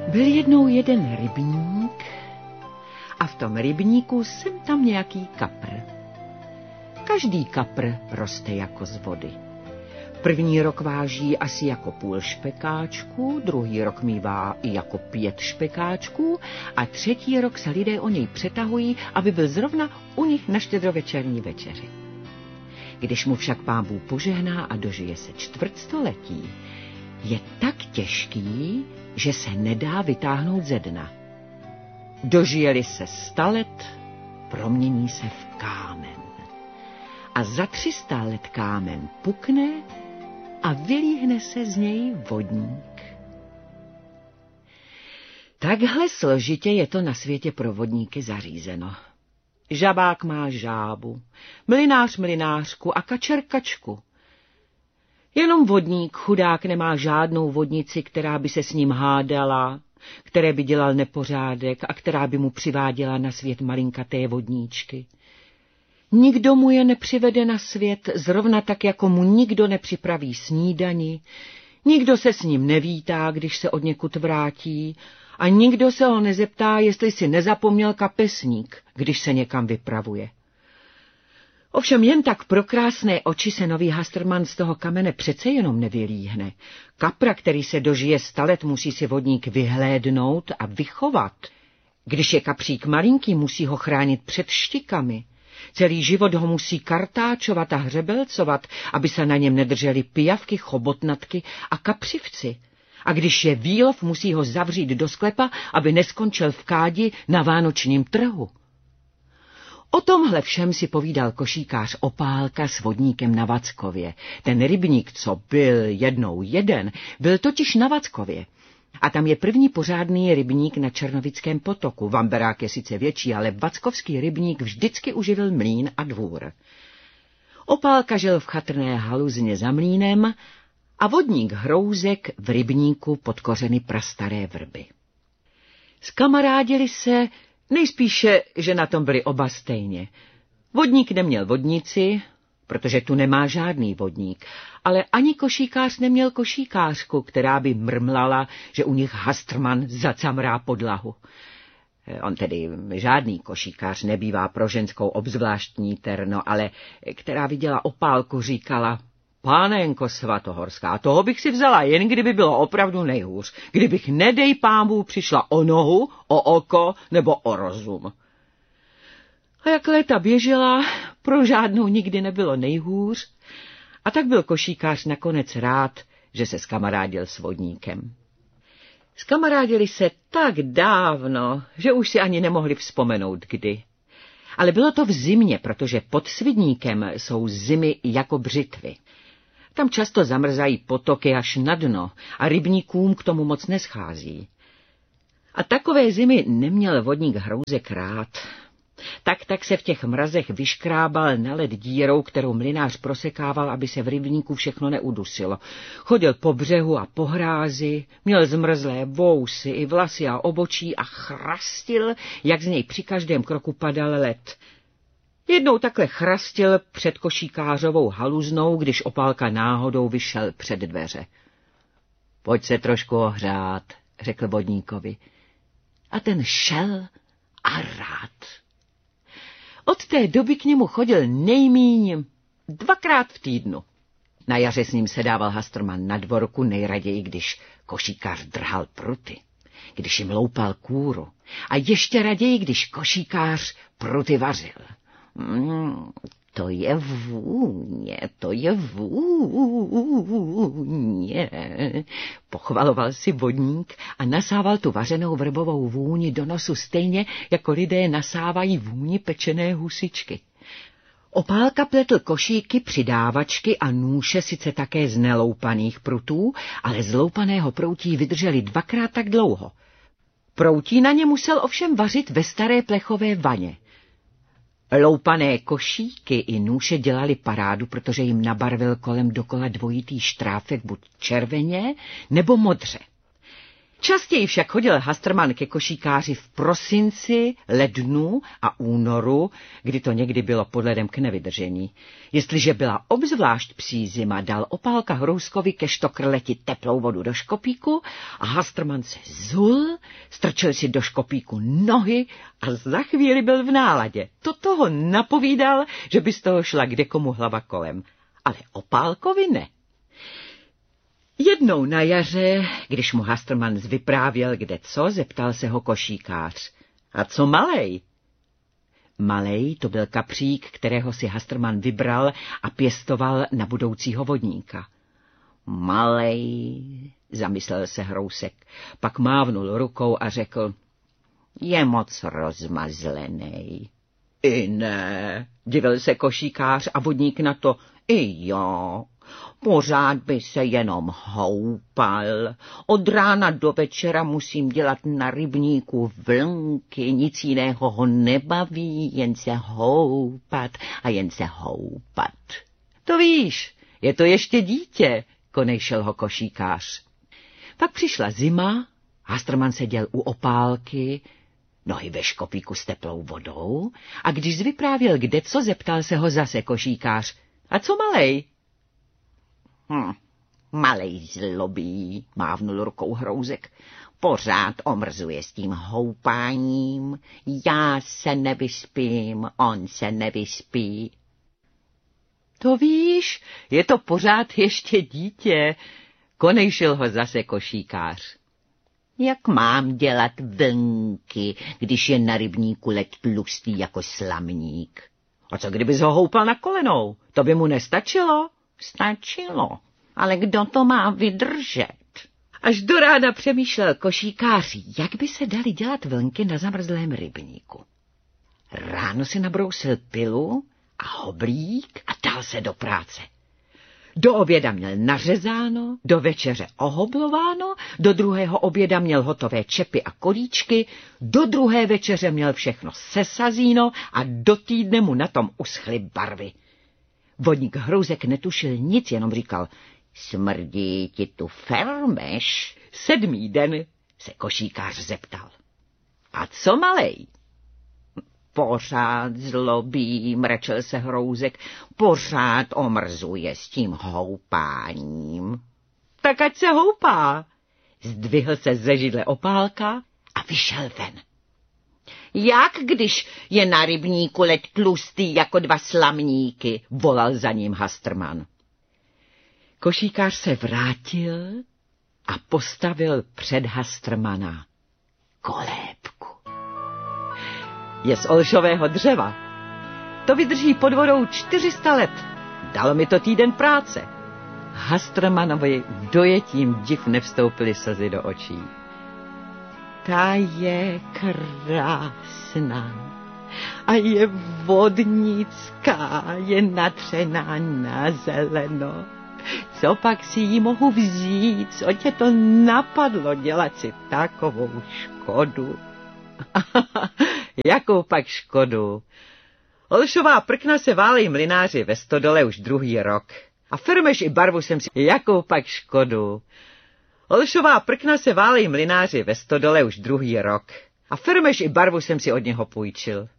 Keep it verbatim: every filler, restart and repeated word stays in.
Byl jednou jeden rybník a v tom rybníku sem tam nějaký kapr. Každý kapr roste jako z vody. První rok váží asi jako půl špekáčku, druhý rok mívá i jako pět špekáčků a třetí rok se lidé o něj přetahují, aby byl zrovna u nich na štědrovečerní večeři. Když mu však Pán Bůh požehná a dožije se čtvrtstoletí, je tak těžký, že se nedá vytáhnout ze dna. Dožije-li se sta let, promění se v kámen. A za tři sta let kámen pukne a vylíhne se z něj vodník. Takhle složitě je to na světě pro vodníky zařízeno. Žabák má žábu, mlynář mlynářku a kačer kačku. Jenom vodník chudák nemá žádnou vodnici, která by se s ním hádala, které by dělal nepořádek a která by mu přiváděla na svět malinkaté vodníčky. Nikdo mu je nepřivede na svět, zrovna tak, jako mu nikdo nepřipraví snídani, nikdo se s ním nevítá, když se odněkud vrátí, a nikdo se ho nezeptá, jestli si nezapomněl kapesník, když se někam vypravuje. Ovšem jen tak pro krásné oči se nový Hastrman z toho kamene přece jenom nevylíhne. Kapra, který se dožije sta let, musí si vodník vyhlédnout a vychovat. Když je kapřík malinký, musí ho chránit před štikami. Celý život ho musí kartáčovat a hřebelcovat, aby se na něm nedrželi pijavky, chobotnatky a kapřivci. A když je výlov, musí ho zavřít do sklepa, aby neskončil v kádi na vánočním trhu. O tomhle všem si povídal košíkář Opálka s vodníkem na Vackově. Ten rybník, co byl jednou jeden, byl totiž na Vackově. A tam je první pořádný rybník na Černovickém potoku. Vamberák je sice větší, ale vackovský rybník vždycky uživil mlýn a dvůr. Opálka žil v chatrné haluzně za mlýnem a vodník Hrouzek v rybníku pod kořeny prastaré vrby. Skamarádili se, nejspíše, že na tom byli oba stejně. Vodník neměl vodnici, protože tu nemá žádný vodník, ale ani košíkář neměl košíkářku, která by mrmlala, že u nich Hastrman zacamrá podlahu. On tedy žádný košíkář nebývá pro ženskou obzvláštní terno, ale která viděla Opálku, říkala: Pánenko svatohorská, toho bych si vzala, jen kdyby bylo opravdu nejhůř, kdybych nedej pámbu přišla o nohu, o oko nebo o rozum. A jak léta běžela, pro žádnou nikdy nebylo nejhůř, a tak byl košíkář nakonec rád, že se skamarádil s vodníkem. Skamarádili se tak dávno, že už si ani nemohli vzpomenout kdy. Ale bylo to v zimě, protože pod Svidníkem jsou zimy jako břitvy. Tam často zamrzají potoky až na dno a rybníkům k tomu moc neschází. A takové zimy neměl vodník Hrouzek rád. Tak tak se v těch mrazech vyškrábal na led dírou, kterou mlynář prosekával, aby se v rybníku všechno neudusilo. Chodil po břehu a po hrázi, měl zmrzlé vousy i vlasy a obočí a chrastil, jak z něj při každém kroku padal led. Jednou takhle chrastil před košíkářovou haluznou, když Opálka náhodou vyšel před dveře. Pojď se trošku ohřát, řekl vodníkovi. A ten šel a rád. Od té doby k němu chodil nejmíň dvakrát v týdnu. Na jaře s ním sedával Hastrman na dvorku nejraději, když košíkář drhal pruty, když jim loupal kůru a ještě raději, když košíkář pruty vařil. Mm, to je vůně, to je vůně, pochvaloval si vodník a nasával tu vařenou vrbovou vůni do nosu stejně, jako lidé nasávají vůni pečené husičky. Opálka pletl košíky, přidávačky a nůše sice také z neloupaných prutů, ale z loupaného proutí vydrželi dvakrát tak dlouho. Proutí na ně musel ovšem vařit ve staré plechové vaně. Loupané košíky i nůše dělali parádu, protože jim nabarvil kolem dokola dvojitý štráfek buď červeně nebo modře. Častěji však chodil Hastrman ke košíkáři v prosinci, lednu a únoru, kdy to někdy bylo pod ledem k nevydržení. Jestliže byla obzvlášť psí zima, dal Opálka Hrouskovi ke štokrleti teplou vodu do škopíku a Hastrman se zul, strčil si do škopíku nohy a za chvíli byl v náladě. To toho napovídal, že by z toho šla kdekomu hlava kolem. Ale Opálkovi ne. Jednou na jaře, když mu Hastrman vyprávěl kde co, zeptal se ho košíkář. A co malej? Malej to byl kapřík, kterého si Hastrman vybral a pěstoval na budoucího vodníka. Malej, zamyslel se Hrousek, pak mávnul rukou a řekl, je moc rozmazlenej. I ne, divil se košíkář a vodník na to, i jo. Pořád by se jenom houpal. Od rána do večera musím dělat na rybníku vlnky, nic jiného ho nebaví, jen se houpat a jen se houpat. To víš, je to ještě dítě, konejšel ho košíkář. Pak přišla zima, Hastrman seděl u Opálky, nohy ve škopíku s teplou vodou, a když vyprávěl kde co, zeptal se ho zase košíkář. A co malej? Hm, malej zlobí, mávnul rukou Hrouzek. Pořád omrzuje s tím houpáním. Já se nevyspím, on se nevyspí. To víš, je to pořád ještě dítě, konejšil ho zase košíkář. Jak mám dělat vlnky, když je na rybníku led tlustý jako slamník? A co kdybys ho houpal na kolenou? To by mu nestačilo? Stačilo, ale kdo to má vydržet? Až do rána přemýšlel košíkář, jak by se dali dělat vlnky na zamrzlém rybníku. Ráno si nabrousil pilu a hoblík a dal se do práce. Do oběda měl nařezáno, do večeře ohoblováno, do druhého oběda měl hotové čepy a kolíčky, do druhé večeře měl všechno sesazíno a do týdne mu na tom uschly barvy. Vodník Hrouzek netušil nic, jenom říkal, smrdí ti tu fermeš? Sedmý den se košíkář zeptal. A co malej? Pořád zlobí, mračel se Hrouzek, pořád omrzuje s tím houpáním. Tak ať se houpá. Zdvihl se ze židle Opálka a vyšel ven. Jak když je na rybníku led tlustý jako dva slamníky, volal za ním Hastrman. Košíkář se vrátil a postavil před Hastrmana kolébku. Je z olšového dřeva. To vydrží pod vodou čtyři sta let. Dalo mi to týden práce. Hastrmanovi dojetím div nevstoupily slzy do očí. Ta je krásná a je vodnická, je natřená na zeleno. Co pak si ji mohu vzít, co tě to napadlo dělat si takovou škodu? Jakou pak škodu? Olšová prkna se válej mlynáři ve stodole už druhý rok. A firmeš i barvu jsem si... Jakou pak škodu? Olšová prkna se válej mlynáři ve stodole už druhý rok. A firmeš i barvu jsem si od něho půjčil.